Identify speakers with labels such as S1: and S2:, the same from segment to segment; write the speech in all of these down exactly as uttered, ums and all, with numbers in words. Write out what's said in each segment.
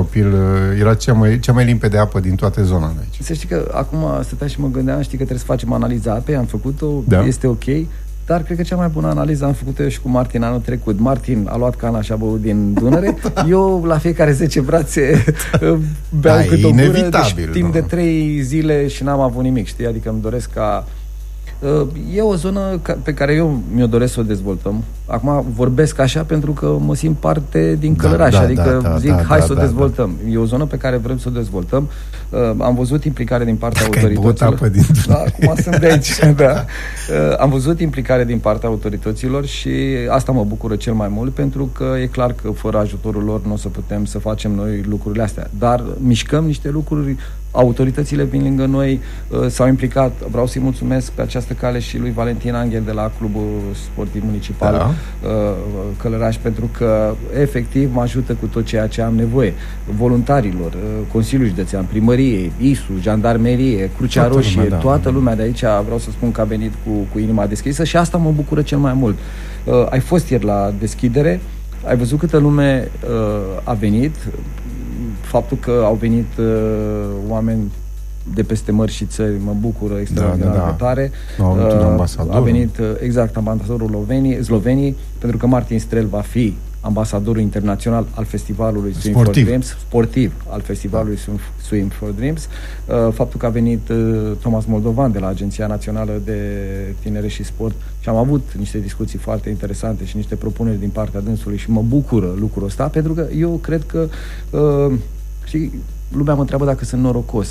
S1: copil, era cea mai, cea mai limpede apă din toată zona de aici.
S2: Să știi că acum stăteam și mă gândeam, știi că trebuie să facem analiza apei, am făcut-o,
S1: da.
S2: Este ok, dar cred că cea mai bună analiză am făcut-o eu și cu Martin anul trecut. Martin a luat cana și a băut din Dunăre, eu la fiecare zece brațe beau
S1: da,
S2: cât o gură, deci timp
S1: nu?
S2: de trei zile și n-am avut nimic, știi? Adică îmi doresc ca... E o zonă pe care eu mi-o doresc să o dezvoltăm. Acum vorbesc așa pentru că mă simt parte din Călăraș, da, da, adică da, da, zic da, hai da, să o da, dezvoltăm. Da. E o zonă pe care vrem să o dezvoltăm. Uh, am văzut implicare din partea
S1: Dacă
S2: autorităților.
S1: Din...
S2: Da, acum sunt de aici. Da. Uh, am văzut implicare din partea autorităților și asta mă bucură cel mai mult, pentru că e clar că fără ajutorul lor nu o să putem să facem noi lucrurile astea. Dar mișcăm niște lucruri. Autoritățile vin lângă noi, uh, s-au implicat. Vreau să-i mulțumesc pe această cale și lui Valentin Angel de la Clubul Sportiv Municipal da. uh, Călăraș, pentru că efectiv mă ajută cu tot ceea ce am nevoie. Voluntarilor, uh, Consiliul Județean, Primărie, I S U, Jandarmerie, Crucea toată Roșie, lumea, da. toată lumea de aici, vreau să spun că a venit cu, cu inima deschisă și asta mă bucură cel mai mult. Uh, ai fost ieri la deschidere, ai văzut câtă lume uh, a venit. Faptul că au venit uh, oameni de peste mări și țări mă bucură extraordinar da, da, da. de tare. Uh, a venit uh, exact ambasadorul Slovenii, Slovenii, pentru că Martin Strel va fi ambasadorul internațional al festivalului Swim for Dreams, sportiv al festivalului da. Swim for Dreams. Uh, faptul că a venit uh, Thomas Moldovan de la Agenția Națională de Tinere și Sport și am avut niște discuții foarte interesante și niște propuneri din partea dânsului și mă bucură lucrul ăsta, pentru că eu cred că uh, și lumea mă întreabă dacă sunt norocos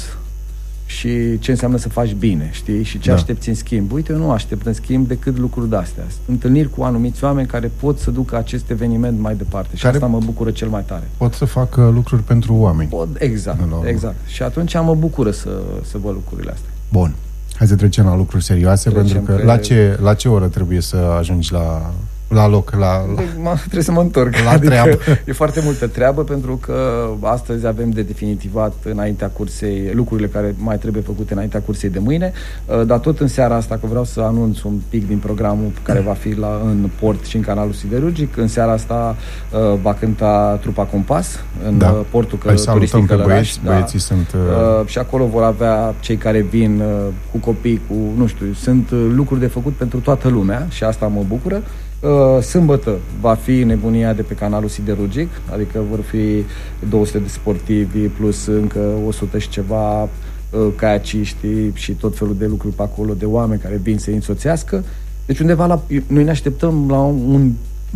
S2: și ce înseamnă să faci bine, știi? Și ce da. aștepți în schimb. Uite, eu nu aștept în schimb decât lucruri de-astea. Întâlniri cu anumiți oameni care pot să ducă acest eveniment mai departe. Și care asta mă bucură cel mai tare.
S1: Pot să facă lucruri pentru oameni.
S2: Pot, exact, exact. Și atunci mă bucură să, să văd lucrurile astea.
S1: Bun. Hai să trecem la lucruri serioase, trecem pentru că pe... la, ce, la ce oră trebuie să ajungi la... la loc, la...
S2: Mă, trebuie să mă întorc.
S1: La
S2: adică
S1: treabă.
S2: E foarte multă treabă, pentru că astăzi avem de definitivat înaintea cursei lucrurile care mai trebuie făcute înaintea cursei de mâine, dar tot în seara asta, că vreau să anunț un pic din programul care va fi la, în port și în canalul siderurgic, în seara asta uh, va cânta trupa Compas în da. portul că, turistic Călăraș. Băieți,
S1: da. Băieții sunt... Uh...
S2: Uh, și acolo vor avea cei care vin uh, cu copii, cu, nu știu, sunt uh, lucruri de făcut pentru toată lumea și asta mă bucură. Uh, sâmbătă va fi nebunia de pe canalul siderurgic, adică vor fi două sute de sportivi plus încă o sută și ceva uh, caiaciști și tot felul de lucruri pe acolo, de oameni care vin să-i însoțească. Deci undeva la... Noi ne așteptăm la un...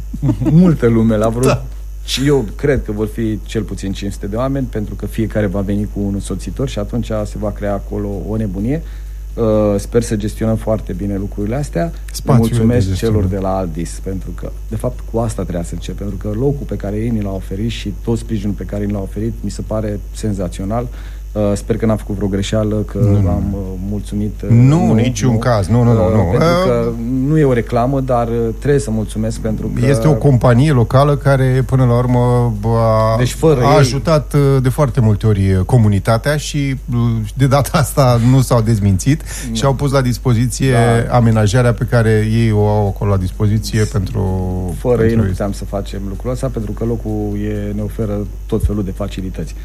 S2: multă lume, la vreo... Da. Și eu cred că vor fi cel puțin cinci sute de oameni, pentru că fiecare va veni cu un însoțitor și atunci se va crea acolo o nebunie. Uh, sper să gestionăm foarte bine lucrurile astea. Spațiul mulțumesc de celor de la Aldis, pentru că, de fapt, cu asta trebuia să încep, pentru că locul pe care ei ni l-au oferit și tot sprijinul pe care ni l-au oferit mi se pare senzațional. Uh, sper că n-am făcut vreo greșeală, că nu, am uh, mulțumit. Uh,
S1: nu, nu, niciun nu, caz. Nu, nu, nu, nu.
S2: Uh, pentru că nu e o reclamă, dar uh, trebuie să mulțumesc, pentru că...
S1: Este o companie locală care, până la urmă, a,
S2: deci fără
S1: a
S2: ei...
S1: ajutat uh, de foarte multe ori comunitatea și uh, de data asta nu s-au dezmințit nu. și au pus la dispoziție da. amenajarea pe care ei o au acolo la dispoziție pentru...
S2: Fără
S1: pentru
S2: ei nu puteam să facem lucrul ăsta, pentru că locul e, ne oferă tot felul de facilități.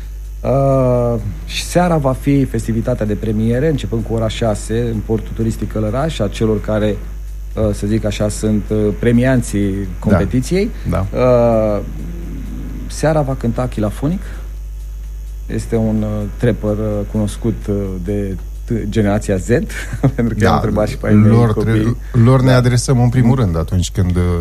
S2: Uh, și seara va fi festivitatea de premiere, începând cu ora șase în portul turistic Călăraș, a celor care, uh, să zic așa, sunt uh, premianții competiției.
S1: Da. Da.
S2: Uh, seara va cânta Chilafonic. Este un uh, trapper uh, cunoscut uh, de generația Z, pentru că da, am întrebat și pe ai mei
S1: lor,
S2: copii.
S1: tre- lor ne adresăm în primul rând atunci când uh,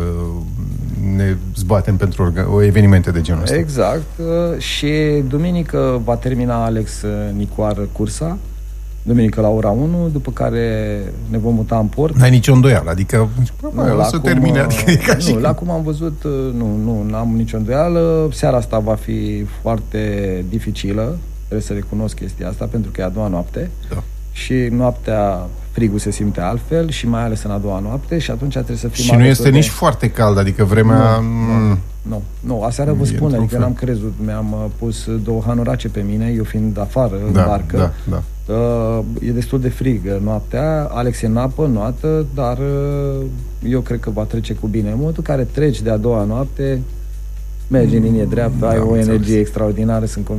S1: ne zbatem pentru orga- evenimente de genul ăsta.
S2: Exact. Uh, și duminică va termina Alex Nicoară cursa, duminică la ora unu, după care ne vom muta în port.
S1: N-ai nicio îndoială, adică
S2: nu,
S1: o să cum, termine, adică e ca
S2: nu,
S1: și
S2: la cum am văzut, nu, nu, n-am nicio îndoială. Seara asta va fi foarte dificilă, trebuie să recunosc chestia asta, pentru că e a doua noapte. Da. Și noaptea frigul se simte altfel și mai ales în a doua noapte și atunci trebuie să fim
S1: și nu este de... nici foarte cald, adică vremea...
S2: Nu, nu, nu, nu. Aseară vă spun, adică n-am crezut, mi-am pus două hanorace pe mine, eu fiind afară,
S1: da,
S2: în barcă.
S1: Da, da.
S2: Uh, e destul de frig noaptea, Alex e în apă, noată, dar uh, eu cred că va trece cu bine. În momentul în care treci de a doua noapte, mergi în linie dreaptă, da, ai o energie extraordinară, sunt